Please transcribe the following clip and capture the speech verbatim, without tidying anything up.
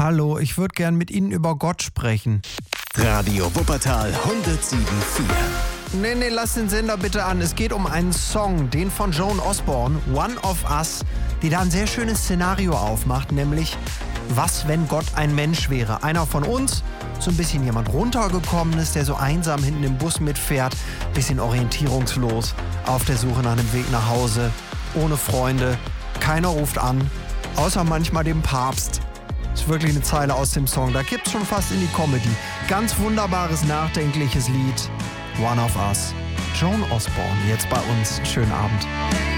Hallo, ich würde gern mit Ihnen über Gott sprechen. Radio Wuppertal hundertsieben Komma vier. Nee, nee, lass den Sender bitte an. Es geht um einen Song, den von Joan Osborne, One of Us, die da ein sehr schönes Szenario aufmacht, nämlich was, wenn Gott ein Mensch wäre? Einer von uns, so ein bisschen jemand runtergekommen ist, der so einsam hinten im Bus mitfährt, bisschen orientierungslos, auf der Suche nach einem Weg nach Hause, ohne Freunde, keiner ruft an, außer manchmal dem Papst. Ist wirklich eine Zeile aus dem Song, da kippt's schon fast in die Comedy. Ganz wunderbares, nachdenkliches Lied, One of Us. Joan Osborne, jetzt bei uns. Schönen Abend.